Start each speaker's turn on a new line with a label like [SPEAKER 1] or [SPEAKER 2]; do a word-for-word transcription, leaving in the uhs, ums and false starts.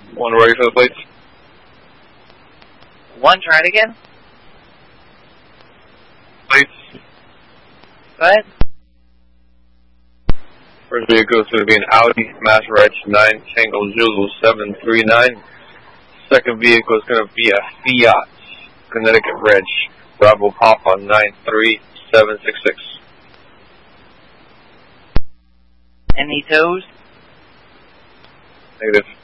[SPEAKER 1] One ready for the plates.
[SPEAKER 2] One, try it again.
[SPEAKER 1] Plates.
[SPEAKER 2] Go ahead.
[SPEAKER 1] First vehicle is going to be an Audi Maserati nine Tango Zulu seven three nine. Second vehicle is going to be a Fiat Connecticut Reg Bravo Papa nine three seven six six.
[SPEAKER 2] Any toes?
[SPEAKER 1] Negative.